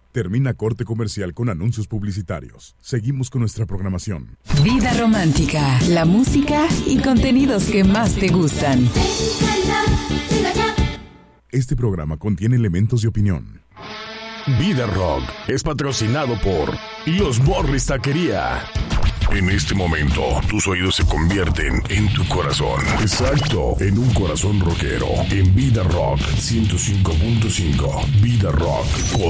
Termina corte comercial con anuncios publicitarios. Seguimos con nuestra programación. Vida romántica, la música y contenidos que más te gustan. Este programa contiene elementos de opinión. Vida Rock es patrocinado por Los Morris Taquería. En este momento, tus oídos se convierten en tu corazón. Exacto, en un corazón rockero. En Vida Rock 105.5. Vida Rock.